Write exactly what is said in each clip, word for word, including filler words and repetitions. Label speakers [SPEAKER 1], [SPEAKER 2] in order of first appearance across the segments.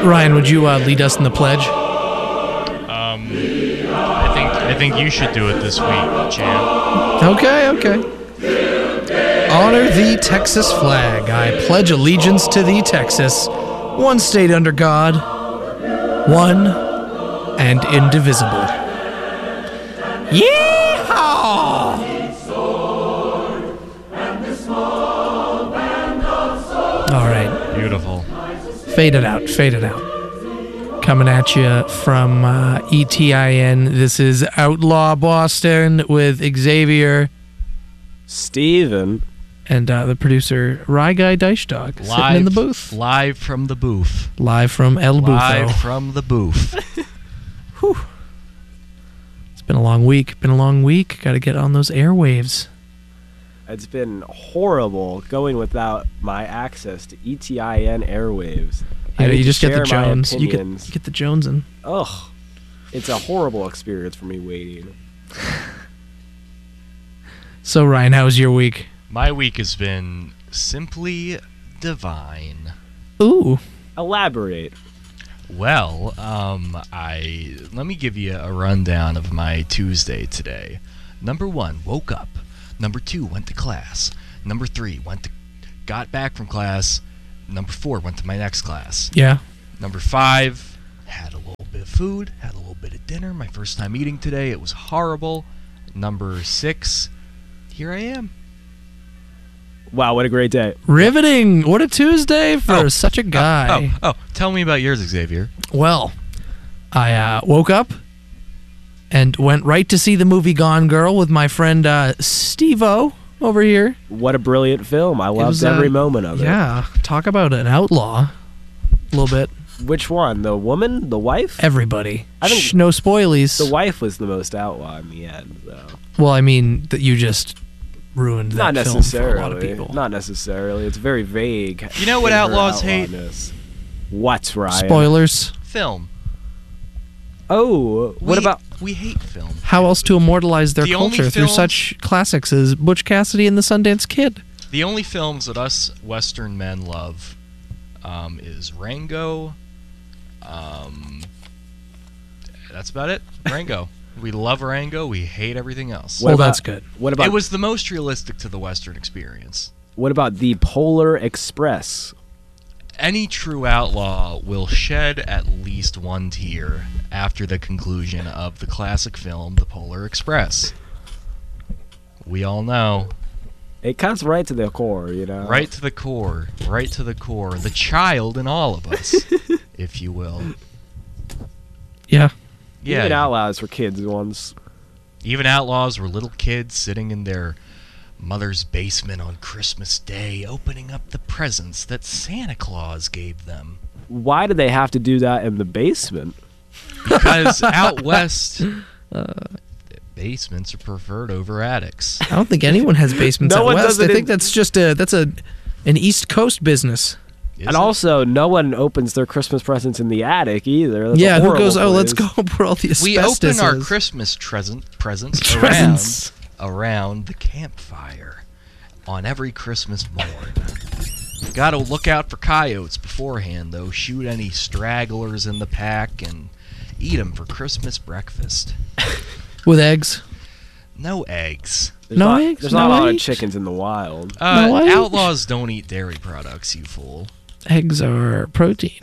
[SPEAKER 1] Ryan, would you uh, lead us in the pledge?
[SPEAKER 2] Um, I think I think you should do it this week, champ.
[SPEAKER 1] Okay, okay. Honor the Texas flag. I pledge allegiance to thee, Texas, one state under God, one and indivisible. Yeehaw! All right.
[SPEAKER 2] Beautiful.
[SPEAKER 1] Fade it out, fade it out. Coming at you from uh, E T I N, this is Outlaw Boston with Xavier,
[SPEAKER 3] Steven,
[SPEAKER 1] and uh, the producer, Rye Guy Dice Dog,
[SPEAKER 2] Live,
[SPEAKER 1] sitting in the booth.
[SPEAKER 2] Live from the booth.
[SPEAKER 1] Live from El Bufo.
[SPEAKER 2] Live from the booth.
[SPEAKER 1] Whew. It's been a long week. Been a long week. Got to get on those airwaves.
[SPEAKER 3] it's been horrible going without my access to E T I N airwaves.
[SPEAKER 1] Yeah,
[SPEAKER 3] I need
[SPEAKER 1] you
[SPEAKER 3] to
[SPEAKER 1] just get the
[SPEAKER 3] share my
[SPEAKER 1] Jones. You get,
[SPEAKER 3] opinions.
[SPEAKER 1] you get the Jones in.
[SPEAKER 3] Ugh. It's a horrible experience for me waiting.
[SPEAKER 1] So, Ryan, how was your week?
[SPEAKER 2] My week has been simply divine.
[SPEAKER 1] Ooh.
[SPEAKER 3] Elaborate.
[SPEAKER 2] Well, um, I let me give you a rundown of my Tuesday today. Number one, woke up. Number two, went to class. Number three, went to, got back from class. Number four, went to my next class.
[SPEAKER 1] Yeah.
[SPEAKER 2] Number five, had a little bit of food, had a little bit of dinner. My first time eating today. It was horrible. Number six, here I am.
[SPEAKER 3] Wow, what a great day.
[SPEAKER 1] Riveting. What a Tuesday for
[SPEAKER 2] Oh.
[SPEAKER 1] such a guy.
[SPEAKER 2] Oh, oh, tell me about yours, Xavier.
[SPEAKER 1] Well, I uh, woke up and went right to see the movie Gone Girl with my friend uh, Steve-O over here.
[SPEAKER 3] What a brilliant film. I loved
[SPEAKER 1] was, uh,
[SPEAKER 3] every moment of it.
[SPEAKER 1] Yeah, talk about an outlaw. A little bit.
[SPEAKER 3] Which one? The woman? The wife?
[SPEAKER 1] Everybody.
[SPEAKER 3] I think
[SPEAKER 1] Shh, no spoilies.
[SPEAKER 3] The wife was the most outlaw in the end, though.
[SPEAKER 1] Well, I mean, that you just ruined that
[SPEAKER 3] Not
[SPEAKER 1] film
[SPEAKER 3] necessarily.
[SPEAKER 1] for a lot of people.
[SPEAKER 3] Not necessarily. It's very vague.
[SPEAKER 2] You know what
[SPEAKER 3] in her
[SPEAKER 2] outlaws hate?
[SPEAKER 3] outlawness. What, Ryan?
[SPEAKER 1] Spoilers.
[SPEAKER 2] Film.
[SPEAKER 3] Oh, what
[SPEAKER 2] We-
[SPEAKER 3] about...
[SPEAKER 2] We hate film.
[SPEAKER 1] How else to immortalize their
[SPEAKER 2] The only
[SPEAKER 1] culture through
[SPEAKER 2] films-
[SPEAKER 1] such classics as Butch Cassidy and the Sundance Kid?
[SPEAKER 2] The only films that us Western men love um, is Rango. Um, that's about it. Rango. We love Rango. We hate everything else.
[SPEAKER 3] What
[SPEAKER 1] well,
[SPEAKER 3] about-
[SPEAKER 1] that's good.
[SPEAKER 3] What about
[SPEAKER 2] It was the most realistic to the Western experience.
[SPEAKER 3] What about the Polar Express?
[SPEAKER 2] Any true outlaw will shed at least one tear after the conclusion of the classic film, The Polar Express. We all know.
[SPEAKER 3] It cuts right to the core, you know.
[SPEAKER 2] Right to the core. Right to the core. The child in all of us, if you will.
[SPEAKER 1] Yeah.
[SPEAKER 2] Yeah.
[SPEAKER 3] Even outlaws for kids once.
[SPEAKER 2] Even outlaws were little kids sitting in their mother's basement on Christmas Day, opening up the presents that Santa Claus gave them.
[SPEAKER 3] Why do they have to do that in the basement?
[SPEAKER 2] Because out west, uh, basements are preferred over attics.
[SPEAKER 1] I don't think anyone has basements
[SPEAKER 3] No
[SPEAKER 1] out
[SPEAKER 3] one
[SPEAKER 1] west.
[SPEAKER 3] does it
[SPEAKER 1] I think
[SPEAKER 3] in-
[SPEAKER 1] that's just a that's a an East Coast business.
[SPEAKER 2] Is
[SPEAKER 3] and
[SPEAKER 2] it?
[SPEAKER 3] also, no one opens their Christmas presents in the attic either. That's a
[SPEAKER 1] yeah, who
[SPEAKER 3] horrible
[SPEAKER 1] goes, oh, let's
[SPEAKER 3] place.
[SPEAKER 1] go where all the asbestos
[SPEAKER 2] we open our
[SPEAKER 1] is."
[SPEAKER 2] Christmas present presents
[SPEAKER 1] Presents.
[SPEAKER 2] around around the campfire on every Christmas morn. Gotta look out for coyotes beforehand, though. Shoot any stragglers in the pack and eat them for Christmas breakfast.
[SPEAKER 1] With eggs.
[SPEAKER 2] No eggs.
[SPEAKER 3] There's
[SPEAKER 1] No
[SPEAKER 3] not,
[SPEAKER 1] eggs?
[SPEAKER 3] There's not
[SPEAKER 1] No
[SPEAKER 3] a lot
[SPEAKER 1] eggs?
[SPEAKER 3] of chickens in the wild.
[SPEAKER 2] Uh,
[SPEAKER 1] No eggs?
[SPEAKER 2] outlaws don't eat dairy products, you fool.
[SPEAKER 1] Eggs are protein.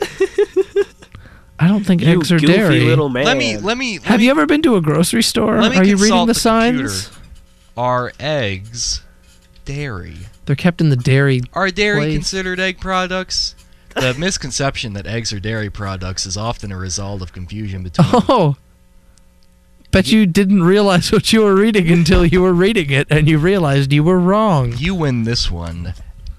[SPEAKER 1] I don't think
[SPEAKER 3] You
[SPEAKER 1] eggs are
[SPEAKER 3] goofy
[SPEAKER 1] dairy.
[SPEAKER 3] little man.
[SPEAKER 2] Let me let me let
[SPEAKER 1] Have
[SPEAKER 2] me,
[SPEAKER 1] you ever been to a grocery store?
[SPEAKER 2] let me
[SPEAKER 1] Are you reading
[SPEAKER 2] consult
[SPEAKER 1] the,
[SPEAKER 2] the
[SPEAKER 1] signs?
[SPEAKER 2] computer. Are eggs dairy?
[SPEAKER 1] They're kept in the dairy.
[SPEAKER 2] Are dairy
[SPEAKER 1] Place.
[SPEAKER 2] considered egg products? The misconception that eggs are dairy products is often a result of confusion between
[SPEAKER 1] Oh. Bet you didn't realize what you were reading until you were reading it and you realized you were wrong.
[SPEAKER 2] You win this one,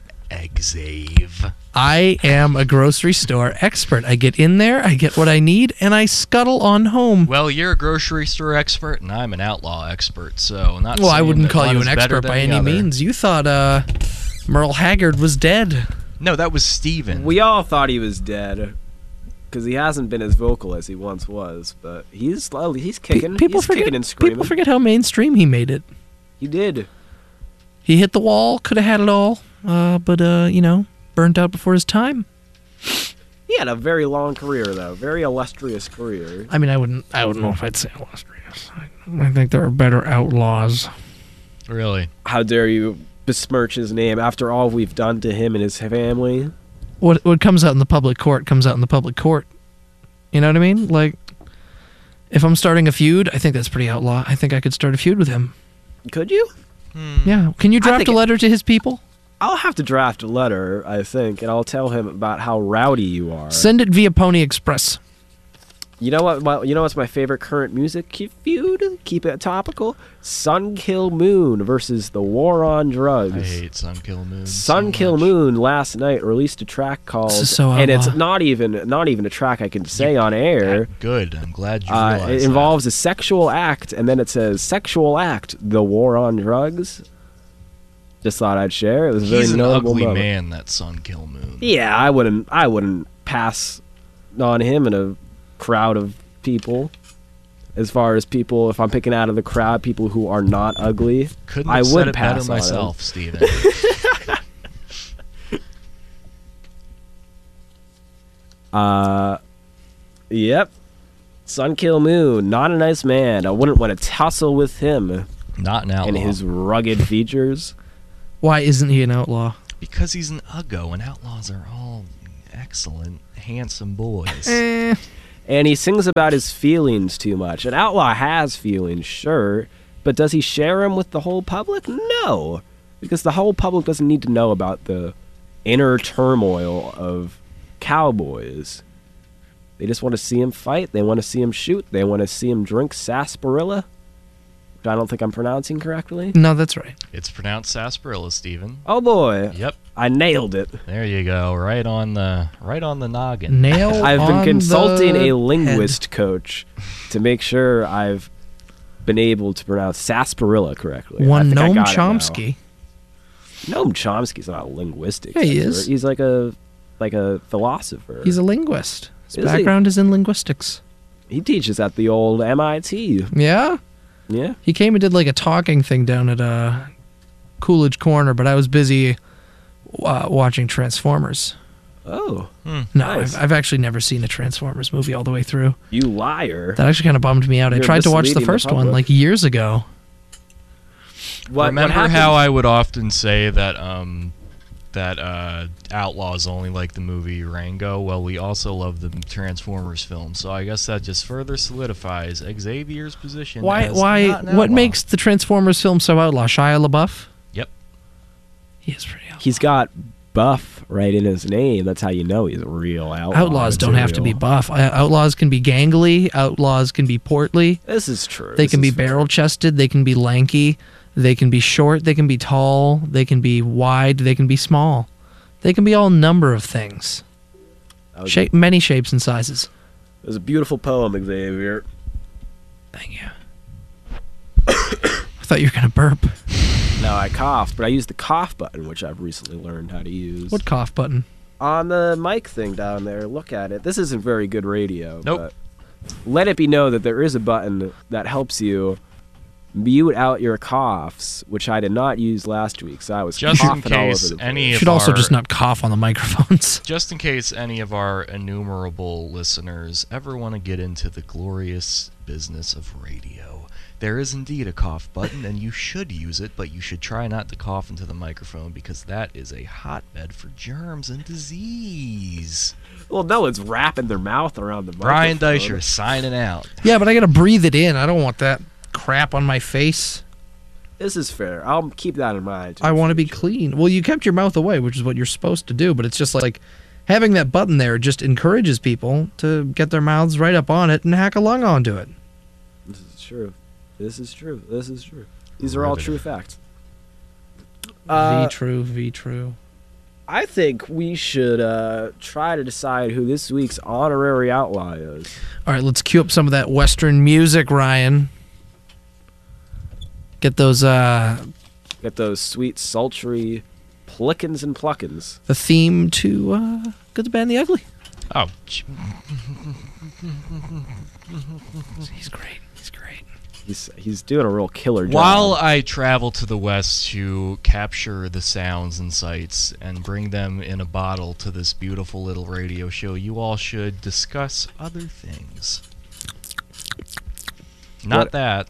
[SPEAKER 2] Exave.
[SPEAKER 1] I am a grocery store expert. I get in there, I get what I need, and I scuttle on home.
[SPEAKER 2] Well, you're a grocery store expert, and I'm an outlaw expert, so not
[SPEAKER 1] Well, I
[SPEAKER 2] saying
[SPEAKER 1] wouldn't
[SPEAKER 2] that
[SPEAKER 1] call
[SPEAKER 2] one
[SPEAKER 1] you
[SPEAKER 2] is
[SPEAKER 1] an
[SPEAKER 2] better
[SPEAKER 1] expert
[SPEAKER 2] than
[SPEAKER 1] by
[SPEAKER 2] the
[SPEAKER 1] any
[SPEAKER 2] other.
[SPEAKER 1] means. You thought uh, Merle Haggard was dead.
[SPEAKER 2] No, that was Steven.
[SPEAKER 3] We all thought he was dead because he hasn't been as vocal as he once was, but he's he's kicking.
[SPEAKER 1] People
[SPEAKER 3] he's
[SPEAKER 1] forget.
[SPEAKER 3] kicking and screaming.
[SPEAKER 1] People forget how mainstream he made it.
[SPEAKER 3] He did.
[SPEAKER 1] He hit the wall, could have had it all, uh, but uh, you know, burned out before his time.
[SPEAKER 3] Yeah, He had a very long career, though. Very illustrious career.
[SPEAKER 1] I mean, I wouldn't. I wouldn't know if I'd say illustrious. I, I think there are better outlaws.
[SPEAKER 2] Really?
[SPEAKER 3] How dare you besmirch his name after all we've done to him and his family?
[SPEAKER 1] What what comes out in the public court comes out in the public court. You know what I mean? Like, if I'm starting a feud, I think that's pretty outlaw. I think I could start a feud with him.
[SPEAKER 3] Could you?
[SPEAKER 2] Hmm.
[SPEAKER 1] Yeah. Can you draft
[SPEAKER 3] think
[SPEAKER 1] a
[SPEAKER 3] it-
[SPEAKER 1] letter to his people?
[SPEAKER 3] I'll have to draft a letter, I think, and I'll tell him about how rowdy you are.
[SPEAKER 1] Send it via Pony Express.
[SPEAKER 3] You know what? My, you know what's my favorite current music ke- feud? Keep it topical. Sun Kill Moon versus the War on Drugs.
[SPEAKER 2] I hate Sun Kill Moon.
[SPEAKER 3] Sun
[SPEAKER 2] so
[SPEAKER 3] Kill
[SPEAKER 2] much.
[SPEAKER 3] Moon last night released a track called,
[SPEAKER 1] This is so
[SPEAKER 3] and it's
[SPEAKER 1] outlaw.
[SPEAKER 3] not even not even a track I can say on air.
[SPEAKER 2] Good. I'm glad you
[SPEAKER 3] Uh,
[SPEAKER 2] realized
[SPEAKER 3] it
[SPEAKER 2] that.
[SPEAKER 3] involves a sexual act, and then it says "sexual act, the war on drugs." Just thought I'd share. It was a very
[SPEAKER 2] He's an
[SPEAKER 3] notable
[SPEAKER 2] ugly
[SPEAKER 3] moment.
[SPEAKER 2] man, that Sun Kill Moon.
[SPEAKER 3] Yeah, I wouldn't. I wouldn't pass on him in a crowd of people. As far as people, if I'm picking out of the crowd, people who are not ugly,
[SPEAKER 2] Couldn't
[SPEAKER 3] I
[SPEAKER 2] have
[SPEAKER 3] would
[SPEAKER 2] said it
[SPEAKER 3] pass
[SPEAKER 2] better
[SPEAKER 3] on him.
[SPEAKER 2] myself, Steven.
[SPEAKER 3] Uh, yep. Sun Kill Moon, not a nice man. I wouldn't want to tussle with him
[SPEAKER 2] Not an outlaw.
[SPEAKER 3] and his rugged features.
[SPEAKER 1] Why isn't he an outlaw?
[SPEAKER 2] Because he's an uggo, and outlaws are all excellent, handsome boys.
[SPEAKER 1] Eh.
[SPEAKER 3] And he sings about his feelings too much. An outlaw has feelings, sure, but does he share them with the whole public? No, because the whole public doesn't need to know about the inner turmoil of cowboys. They just want to see him fight. They want to see him shoot. They want to see him drink sarsaparilla, which I don't think I'm pronouncing correctly.
[SPEAKER 1] No, that's right.
[SPEAKER 2] It's pronounced sarsaparilla, Steven.
[SPEAKER 3] Oh boy,
[SPEAKER 2] Yep.
[SPEAKER 3] I nailed it.
[SPEAKER 2] There you go. Right on the right on the noggin.
[SPEAKER 1] Nail.
[SPEAKER 3] I've been
[SPEAKER 1] on
[SPEAKER 3] consulting
[SPEAKER 1] the
[SPEAKER 3] a linguist coach to make sure I've been able to pronounce sarsaparilla correctly.
[SPEAKER 1] head. One
[SPEAKER 3] I think I
[SPEAKER 1] Noam
[SPEAKER 3] got it now.
[SPEAKER 1] Chomsky.
[SPEAKER 3] Noam Chomsky's not a linguistics
[SPEAKER 1] Yeah, he
[SPEAKER 3] expert.
[SPEAKER 1] is.
[SPEAKER 3] He's like a like a philosopher.
[SPEAKER 1] He's a linguist. His
[SPEAKER 3] Is he?
[SPEAKER 1] background is in linguistics.
[SPEAKER 3] he teaches at the old M I T.
[SPEAKER 1] Yeah.
[SPEAKER 3] Yeah.
[SPEAKER 1] He came and did like a talking thing down at uh, Coolidge Corner, but I was busy uh, watching Transformers.
[SPEAKER 3] Oh,
[SPEAKER 2] Hmm.
[SPEAKER 1] No,
[SPEAKER 3] Nice.
[SPEAKER 1] I've, I've actually never seen a Transformers movie all the way through.
[SPEAKER 3] you liar.
[SPEAKER 1] That actually kind of bummed me out. I
[SPEAKER 3] You're
[SPEAKER 1] tried to watch the
[SPEAKER 3] misleading the
[SPEAKER 1] first one
[SPEAKER 3] public.
[SPEAKER 1] like years ago.
[SPEAKER 3] What,
[SPEAKER 2] Remember
[SPEAKER 3] what happened?
[SPEAKER 2] how I would often say that um that uh Outlaws only like the movie Rango? Well, we also love the Transformers film, so I guess that just further solidifies Xavier's position.
[SPEAKER 1] Why?
[SPEAKER 2] as
[SPEAKER 1] Why?
[SPEAKER 2] not an
[SPEAKER 1] What
[SPEAKER 2] outlaw.
[SPEAKER 1] makes the Transformers film so outlaw? Shia LaBeouf.
[SPEAKER 2] Yep.
[SPEAKER 1] He is pretty outlaw.
[SPEAKER 3] He's got buff right in his name. That's how you know he's a real outlaw.
[SPEAKER 1] Outlaws don't have to be
[SPEAKER 3] material.
[SPEAKER 1] buff. Uh, Outlaws can be gangly. Outlaws can be portly.
[SPEAKER 3] This is true.
[SPEAKER 1] They
[SPEAKER 3] This
[SPEAKER 1] can be
[SPEAKER 3] is fair.
[SPEAKER 1] barrel chested. They can be lanky. They can be short. They can be tall. They can be wide. They can be small. They can be all number of things.
[SPEAKER 3] That was,
[SPEAKER 1] Shape, many shapes and sizes.
[SPEAKER 3] it was a beautiful poem, Xavier.
[SPEAKER 1] Thank you. I thought you were gonna burp.
[SPEAKER 3] No, I coughed, but I used the cough button, which I've recently learned how to use.
[SPEAKER 1] What cough button?
[SPEAKER 3] On the mic thing down there, look at it. This isn't very good radio.
[SPEAKER 2] Nope.
[SPEAKER 3] But let it be known that there is a button that helps you mute out your coughs, which I did not use last week, so I was
[SPEAKER 2] Just in
[SPEAKER 3] coughing all
[SPEAKER 2] case
[SPEAKER 3] over the
[SPEAKER 2] any
[SPEAKER 3] place.
[SPEAKER 1] You
[SPEAKER 2] If
[SPEAKER 1] should also
[SPEAKER 2] our-
[SPEAKER 1] just not cough on the microphones.
[SPEAKER 2] Just in case any of our innumerable listeners ever want to get into the glorious business of radio, there is indeed a cough button, and you should use it, but you should try not to cough into the microphone because that is a hotbed for germs and disease.
[SPEAKER 3] Well, no one's wrapping their mouth around the
[SPEAKER 2] Brian
[SPEAKER 3] microphone.
[SPEAKER 2] Deisher signing out.
[SPEAKER 1] Yeah, but I gotta breathe it in. I don't want that crap on my face.
[SPEAKER 3] This is fair. I'll keep that in mind.
[SPEAKER 1] I want to be clean. Well, you kept your mouth away, which is what you're supposed to do, but it's just like having that button there just encourages people to get their mouths right up on it and hack a lung onto it.
[SPEAKER 3] This is true. This is true. This is true. These are all
[SPEAKER 2] Riveting.
[SPEAKER 3] true facts. Uh,
[SPEAKER 1] v true, V true.
[SPEAKER 3] I think we should uh, try to decide who this week's honorary outlaw is.
[SPEAKER 1] All right, let's cue up some of that Western music, Ryan. Get those, uh,
[SPEAKER 3] Get those sweet, sultry plickins and pluckins.
[SPEAKER 1] the theme to uh, Good, the Bad, and the Ugly.
[SPEAKER 2] Oh, ch-
[SPEAKER 1] He's great. He's great.
[SPEAKER 3] He's he's doing a real killer job.
[SPEAKER 2] While I travel to the west to capture the sounds and sights and bring them in a bottle to this beautiful little radio show, you all should discuss other things. Not
[SPEAKER 3] What-
[SPEAKER 2] that.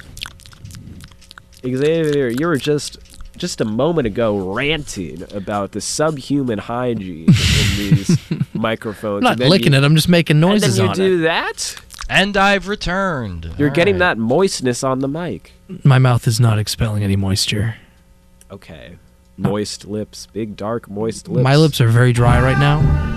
[SPEAKER 3] Xavier, you were just just a moment ago ranting about the subhuman hygiene in these microphones.
[SPEAKER 1] I'm not licking it. I'm just making
[SPEAKER 3] And
[SPEAKER 1] noises
[SPEAKER 3] then you
[SPEAKER 1] on
[SPEAKER 3] do
[SPEAKER 1] it.
[SPEAKER 3] that?
[SPEAKER 2] And I've returned.
[SPEAKER 3] You're
[SPEAKER 2] All
[SPEAKER 3] getting
[SPEAKER 2] right.
[SPEAKER 3] that moistness on the mic.
[SPEAKER 1] My mouth is not expelling any moisture.
[SPEAKER 3] Okay. Moist lips. Big, dark, moist lips.
[SPEAKER 1] My lips are very dry right now.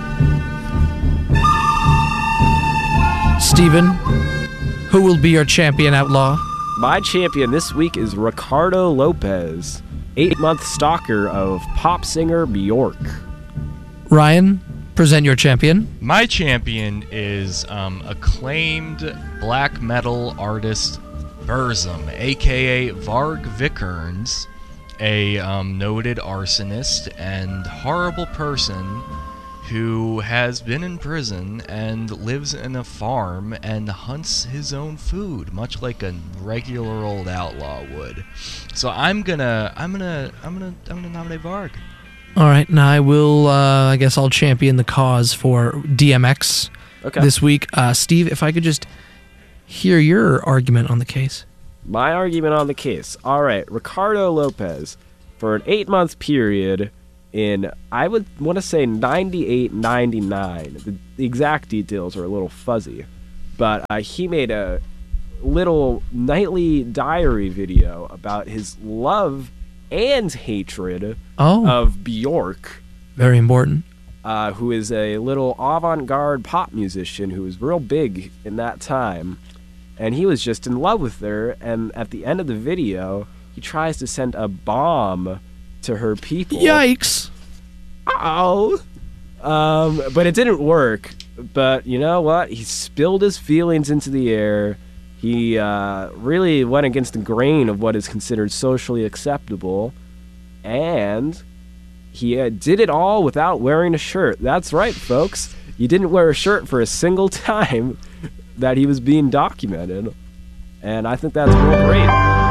[SPEAKER 1] Steven, who will be your champion outlaw?
[SPEAKER 3] My champion this week is Ricardo Lopez, eight-month stalker of pop singer Bjork.
[SPEAKER 1] Ryan, present your champion.
[SPEAKER 2] My champion is um, acclaimed black metal artist Burzum, aka Varg Vikernes, a um, noted arsonist and horrible person who has been in prison and lives in a farm and hunts his own food, much like a regular old outlaw would. So I'm gonna, I'm gonna, I'm gonna, I'm gonna nominate Varg.
[SPEAKER 1] All right, now I will, uh, I guess I'll champion the cause for D M X
[SPEAKER 3] Okay.
[SPEAKER 1] this week. Uh, Steve, if I could just hear your argument on the case.
[SPEAKER 3] My argument on the case. All right, Ricardo Lopez, for an eight-month period in, I would want to say ninety-eight, ninety-nine. The, the exact details are a little fuzzy, but uh, he made a little nightly diary video about his love and hatred
[SPEAKER 1] Oh,
[SPEAKER 3] of Bjork,
[SPEAKER 1] very important.
[SPEAKER 3] uh, who is a little avant-garde pop musician who was real big in that time. And he was just in love with her, and at the end of the video, he tries to send a bomb to her people.
[SPEAKER 1] Yikes.
[SPEAKER 3] Ow! Um, but it didn't work. But you know what? He spilled his feelings into the air. He uh, really went against the grain of what is considered socially acceptable. And he uh, did it all without wearing a shirt. That's right, folks. He didn't wear a shirt for a single time that he was being documented. And I think that's real great.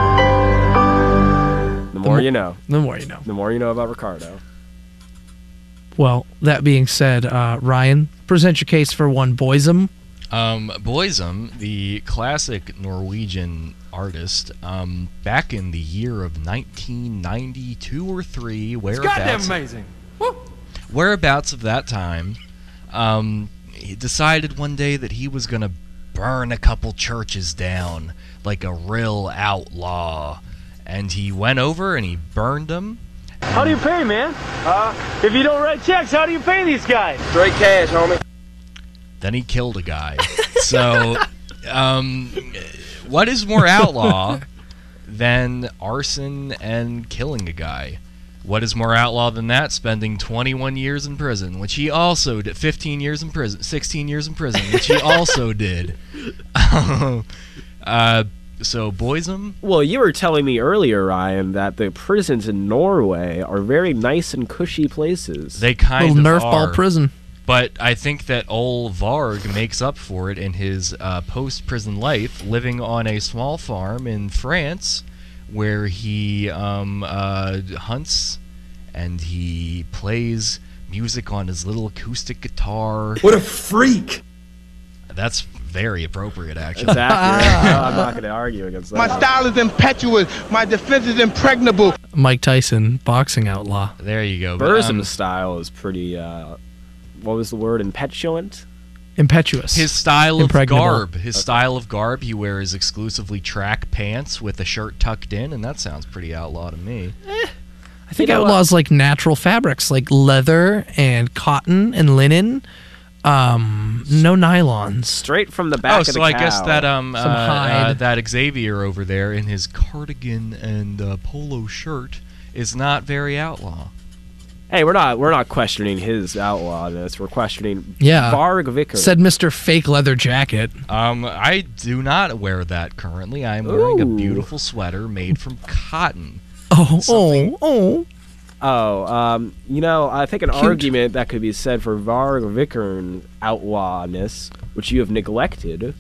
[SPEAKER 3] The more
[SPEAKER 1] mo-
[SPEAKER 3] you know.
[SPEAKER 1] The more you know.
[SPEAKER 3] The more you know about Ricardo.
[SPEAKER 1] Well, that being said, uh, Ryan, present your case for one Boism.
[SPEAKER 2] Um, Boism, the classic Norwegian artist, um, back in the year of nineteen ninety-two or three, whereabouts,
[SPEAKER 4] amazing.
[SPEAKER 2] whereabouts of that time, um, he decided one day that he was gonna burn a couple churches down like a real outlaw, and he went over and he burned them.
[SPEAKER 4] How do you pay, man? Uh, if you don't write checks, how do you pay these guys?
[SPEAKER 3] Straight cash, homie.
[SPEAKER 2] Then he killed a guy. So, um, what is more outlaw than arson and killing a guy? What is more outlaw than that? Spending twenty-one years in prison, which he also did. fifteen years in prison, sixteen years in prison, which he also did. uh, so, Boism,
[SPEAKER 3] Well, you were telling me earlier, Ryan, that the prisons in Norway are very nice and cushy places.
[SPEAKER 2] they kind
[SPEAKER 1] Little
[SPEAKER 2] of
[SPEAKER 1] Nerf
[SPEAKER 2] are.
[SPEAKER 1] ball prison.
[SPEAKER 2] But I think that Ol Varg makes up for it in his uh, post-prison life, living on a small farm in France, where he um, uh, hunts and he plays music on his little acoustic guitar.
[SPEAKER 5] What a freak!
[SPEAKER 2] That's very appropriate, actually.
[SPEAKER 3] It's accurate. No, I'm not going to argue against that.
[SPEAKER 6] My style is impetuous. My defense is impregnable.
[SPEAKER 1] Mike Tyson, boxing outlaw.
[SPEAKER 2] There you go. But,
[SPEAKER 3] Burzum's
[SPEAKER 2] um,
[SPEAKER 3] style is pretty, uh, what was the word, impetulant?
[SPEAKER 1] Impetuous.
[SPEAKER 2] his style of
[SPEAKER 1] Impregnable.
[SPEAKER 2] garb, his style of garb, he wears exclusively track pants with a shirt tucked in, and that sounds pretty outlaw to me.
[SPEAKER 1] I think
[SPEAKER 3] You know what?
[SPEAKER 1] outlaws like natural fabrics, like leather and cotton and linen. Um, no nylons.
[SPEAKER 3] Straight from the back
[SPEAKER 2] Oh,
[SPEAKER 3] of the
[SPEAKER 2] so I guess
[SPEAKER 3] cow.
[SPEAKER 2] that um uh,
[SPEAKER 1] Some hide.
[SPEAKER 2] uh, that Xavier over there in his cardigan and uh, polo shirt is not very outlaw.
[SPEAKER 3] Hey, we're not we're not questioning his outlawedness. We're questioning
[SPEAKER 1] Yeah.
[SPEAKER 3] Varg Vikernes.
[SPEAKER 1] Said Mister Fake Leather Jacket.
[SPEAKER 2] Um, I do not wear that currently. I am wearing a
[SPEAKER 3] Ooh.
[SPEAKER 2] beautiful sweater made from cotton.
[SPEAKER 1] Oh,
[SPEAKER 2] Something-
[SPEAKER 1] oh, oh.
[SPEAKER 3] Oh, um, you know, I think an
[SPEAKER 1] Cute.
[SPEAKER 3] argument that could be said for Varg Vikernes outlawedness, which you have neglected,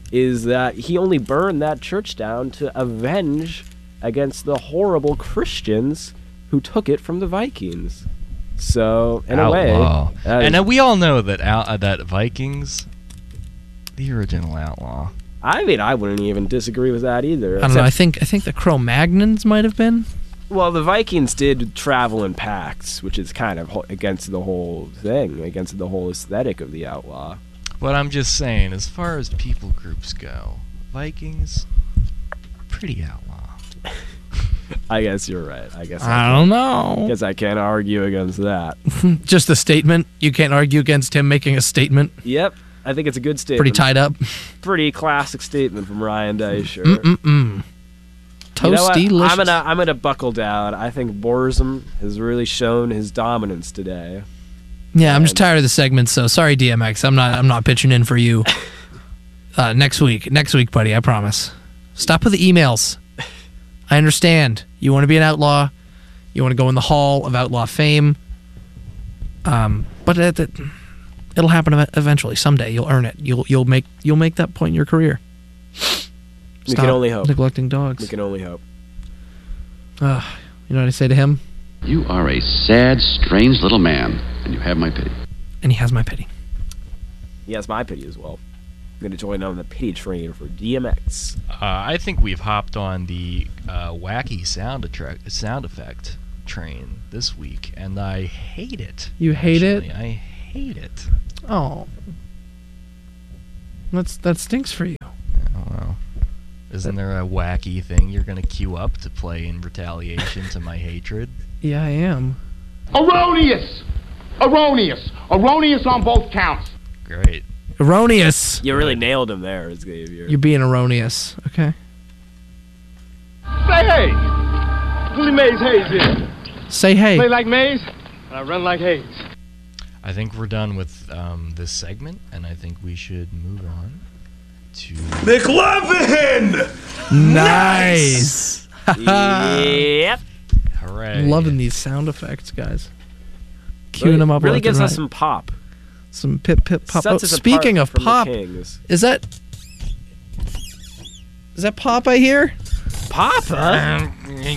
[SPEAKER 3] is that he only burned that church down to avenge against the horrible Christians who took it from the Vikings. So, in
[SPEAKER 2] Outlaw.
[SPEAKER 3] a way, that
[SPEAKER 2] And
[SPEAKER 3] is-
[SPEAKER 2] uh, we all know that out, uh, that Vikings, the original outlaw.
[SPEAKER 3] I mean, I wouldn't even disagree with that either.
[SPEAKER 1] I don't know. I
[SPEAKER 3] Except-
[SPEAKER 1] think I think the Cro-Magnons might have been.
[SPEAKER 3] well, the Vikings did travel in packs, which is kind of ho- against the whole thing, against the whole aesthetic of the outlaw.
[SPEAKER 2] But I'm just saying, as far as people groups go, Vikings, pretty outlaw.
[SPEAKER 3] I guess you're right. I guess
[SPEAKER 1] I
[SPEAKER 3] I,
[SPEAKER 1] don't know.
[SPEAKER 3] guess I can't argue against that.
[SPEAKER 1] Just a statement. You can't argue against him making a statement.
[SPEAKER 3] Yep, I think it's a good statement.
[SPEAKER 1] Pretty tied up.
[SPEAKER 3] Pretty classic statement from Ryan Deischer.
[SPEAKER 1] Mm-mm-mm.
[SPEAKER 3] You know what?
[SPEAKER 1] Toasty delicious.
[SPEAKER 3] I'm gonna I'm gonna buckle down. I think Borzum has really shown his dominance today.
[SPEAKER 1] Yeah, I'm just tired of the segments, so sorry, D M X. I'm not I'm not pitching in for you. Uh, next week. Next week, buddy, I promise. Stop with the emails. I understand. You want to be an outlaw. You want to go in the hall of outlaw fame. Um, but it, it, it'll happen ev- eventually. Someday you'll earn it. You'll you'll make you'll make that point in your career.
[SPEAKER 3] We
[SPEAKER 1] Stop
[SPEAKER 3] can only hope.
[SPEAKER 1] neglecting dogs.
[SPEAKER 3] We can only hope.
[SPEAKER 1] Uh, you know what I say to him?
[SPEAKER 5] You are a sad, strange little man, and you have my pity.
[SPEAKER 1] And he has my pity.
[SPEAKER 3] He has my pity as well. I'm gonna join on the pity train for D M X.
[SPEAKER 2] Uh, I think we've hopped on the uh, wacky sound attract sound effect train this week, and I hate it.
[SPEAKER 1] You hate it?
[SPEAKER 2] actually. I hate it.
[SPEAKER 1] Oh, that's that stinks for you.
[SPEAKER 2] Oh, well. Isn't there a wacky thing you're going to queue up to play in retaliation to my hatred?
[SPEAKER 1] Yeah, I am.
[SPEAKER 6] Erroneous! Erroneous! Erroneous on both counts.
[SPEAKER 2] Great.
[SPEAKER 1] Erroneous.
[SPEAKER 3] You really nailed him there, Xavier.
[SPEAKER 1] You're being erroneous. Okay.
[SPEAKER 4] Say hey! Willie Mays Hayes here.
[SPEAKER 1] Say hey.
[SPEAKER 4] Play like Mays, and I run like Hayes.
[SPEAKER 2] I think we're done with um, this segment, and I think we should move on to...
[SPEAKER 7] McLovin!
[SPEAKER 1] Nice.
[SPEAKER 3] Yep.
[SPEAKER 2] Hooray.
[SPEAKER 1] Loving these sound effects, guys. Queuing them up.
[SPEAKER 3] Really
[SPEAKER 1] left
[SPEAKER 3] gives
[SPEAKER 1] and
[SPEAKER 3] us
[SPEAKER 1] right.
[SPEAKER 3] some pop.
[SPEAKER 1] some pip pip pop.
[SPEAKER 3] Sets
[SPEAKER 1] Oh,
[SPEAKER 3] us
[SPEAKER 1] speaking
[SPEAKER 3] apart
[SPEAKER 1] of
[SPEAKER 3] from the
[SPEAKER 1] pop,
[SPEAKER 3] Kings.
[SPEAKER 1] is that is that pop I hear?
[SPEAKER 3] Papa?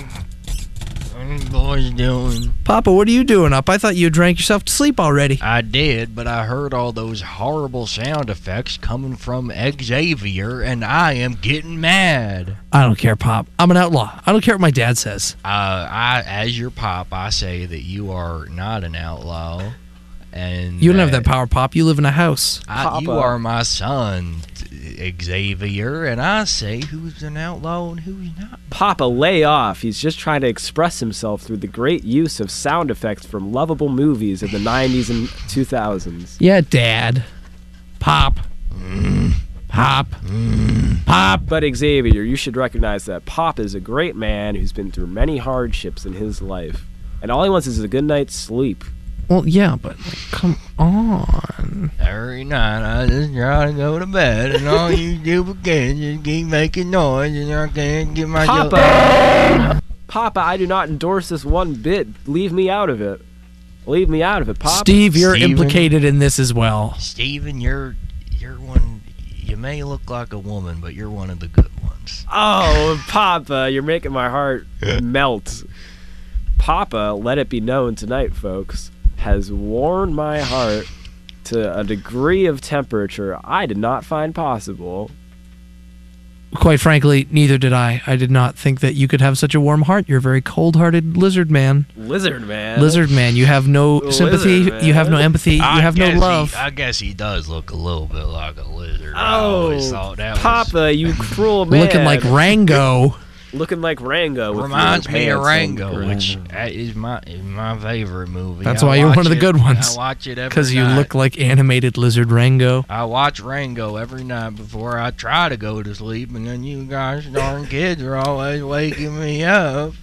[SPEAKER 2] Boys doing?
[SPEAKER 1] Papa, what are you doing up? I thought you drank yourself to sleep already.
[SPEAKER 2] I did, but I heard all those horrible sound effects coming from Xavier, and I am getting mad.
[SPEAKER 1] I don't care, Pop. I'm an outlaw. I don't care what my dad says.
[SPEAKER 2] Uh, I, as your pop, I say that you are not an outlaw, and
[SPEAKER 1] You don't have that power, Pop. You live in a house.
[SPEAKER 2] I, you
[SPEAKER 3] Papa.
[SPEAKER 2] are my son, Xavier, and I say who's an outlaw and who's not.
[SPEAKER 3] Papa, lay off. He's just trying to express himself through the great use of sound effects from lovable movies of the nineties and two thousands.
[SPEAKER 1] Yeah, Dad. Pop. Pop. Pop.
[SPEAKER 3] But Xavier, you should recognize that Pop is a great man who's been through many hardships in his life. And all he wants is a good night's sleep.
[SPEAKER 1] Well, yeah, but like, come on.
[SPEAKER 2] Every night I just try to go to bed, and all you do kids just keep making noise, and I can't get myself...
[SPEAKER 3] Papa! Papa, I do not endorse this one bit. Leave me out of it. Leave me out of it, Papa.
[SPEAKER 1] Steve, you're
[SPEAKER 2] Steven.
[SPEAKER 1] implicated in this as well.
[SPEAKER 2] Steven, you're you're one. You may look like a woman, but you're one of the good ones.
[SPEAKER 3] Oh, Papa, you're making my heart melt. Papa, let it be known tonight, folks, has warmed my heart to a degree of temperature I did not find possible.
[SPEAKER 1] Quite frankly, neither did I. I did not think that you could have such a warm heart. You're a very cold-hearted lizard man.
[SPEAKER 3] Lizard man.
[SPEAKER 1] Lizard man. You have no
[SPEAKER 3] Lizard
[SPEAKER 1] sympathy.
[SPEAKER 3] man.
[SPEAKER 1] You have no empathy. You
[SPEAKER 2] I
[SPEAKER 1] have no
[SPEAKER 2] guess
[SPEAKER 1] love.
[SPEAKER 2] He, I guess he does look a little bit like a lizard. I
[SPEAKER 3] Oh,
[SPEAKER 2] always thought that was...
[SPEAKER 3] Papa, you cruel man.
[SPEAKER 1] Looking like Rango.
[SPEAKER 3] Looking like Rango. With
[SPEAKER 2] Reminds
[SPEAKER 3] your
[SPEAKER 2] me of
[SPEAKER 3] pants
[SPEAKER 2] Rango,
[SPEAKER 3] on.
[SPEAKER 2] which uh, is my is my favorite movie.
[SPEAKER 1] That's
[SPEAKER 2] I
[SPEAKER 1] why you're
[SPEAKER 2] watch
[SPEAKER 1] one of the
[SPEAKER 2] it-
[SPEAKER 1] good ones.
[SPEAKER 2] I watch it every
[SPEAKER 1] Because you
[SPEAKER 2] night.
[SPEAKER 1] look like animated lizard Rango.
[SPEAKER 2] I watch Rango every night before I try to go to sleep, and then you guys darn kids are always waking me up.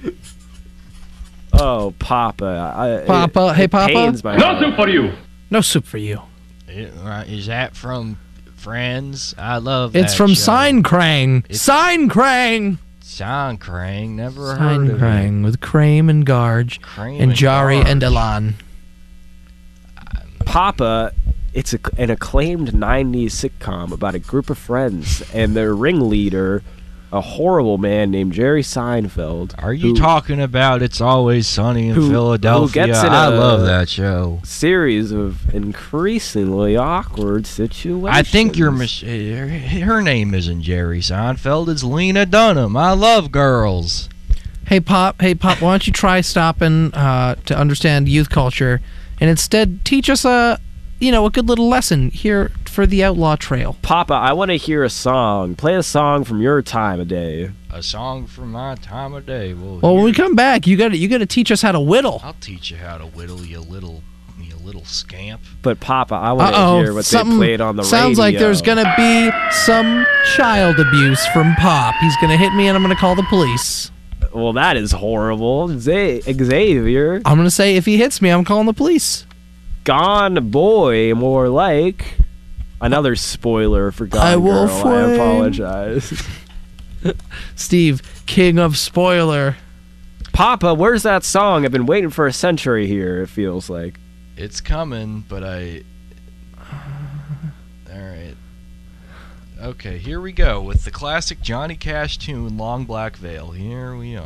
[SPEAKER 3] Oh, Papa. I,
[SPEAKER 1] Papa,
[SPEAKER 3] it,
[SPEAKER 1] hey,
[SPEAKER 3] it
[SPEAKER 1] Papa?
[SPEAKER 3] pains my heart.
[SPEAKER 7] for you.
[SPEAKER 1] No soup for you.
[SPEAKER 2] It- right, is that from Friends? I love
[SPEAKER 1] It's
[SPEAKER 2] that
[SPEAKER 1] from
[SPEAKER 2] show.
[SPEAKER 1] Sign Krang.
[SPEAKER 2] It's-
[SPEAKER 1] Sign Krang.
[SPEAKER 2] Sign Krang, never
[SPEAKER 1] Sign
[SPEAKER 2] heard of
[SPEAKER 1] Krang with Krame and Garge
[SPEAKER 2] it. Krang
[SPEAKER 1] and Jari
[SPEAKER 2] Garge.
[SPEAKER 1] and Elan.
[SPEAKER 3] Papa, It's a, an acclaimed nineties sitcom about a group of friends and their ringleader, a horrible man named Jerry Seinfeld.
[SPEAKER 2] Are you
[SPEAKER 3] who-
[SPEAKER 2] talking about It's Always Sunny in
[SPEAKER 3] Who- who
[SPEAKER 2] Philadelphia?
[SPEAKER 3] gets in
[SPEAKER 2] I
[SPEAKER 3] a-
[SPEAKER 2] love that show.
[SPEAKER 3] Series of increasingly awkward situations.
[SPEAKER 2] I think you're mis- her her name isn't Jerry Seinfeld. It's Lena Dunham. I love girls.
[SPEAKER 1] Hey Pop, hey Pop, why don't you try stopping uh, to understand youth culture and instead teach us a, you know, a good little lesson here for the Outlaw Trail.
[SPEAKER 3] Papa, I want to hear a song. Play a song from your time of day.
[SPEAKER 2] A song from my time of day. Well,
[SPEAKER 1] Well, when we
[SPEAKER 2] here-
[SPEAKER 1] come back, you got to you got to teach us how to whittle.
[SPEAKER 2] I'll teach you how to whittle, you little, you little scamp.
[SPEAKER 3] But Papa, I want to
[SPEAKER 1] Uh-oh,
[SPEAKER 3] hear what
[SPEAKER 1] something
[SPEAKER 3] they played on the
[SPEAKER 1] sounds
[SPEAKER 3] radio.
[SPEAKER 1] like there's gonna be some child abuse from Pop. He's gonna hit me, and I'm gonna call the police.
[SPEAKER 3] Well, that is horrible. Z- Xavier.
[SPEAKER 1] I'm gonna say if he hits me, I'm calling the police.
[SPEAKER 3] Gone Boy, more like. Another spoiler for Gone
[SPEAKER 1] I will
[SPEAKER 3] Girl. I
[SPEAKER 1] find-
[SPEAKER 3] apologize.
[SPEAKER 1] Steve, king of spoiler.
[SPEAKER 3] Papa, where's that song? I've been waiting for a century here, it feels like.
[SPEAKER 2] It's coming, but I. All right. Okay, here we go with the classic Johnny Cash tune, Long Black Veil. Here we are.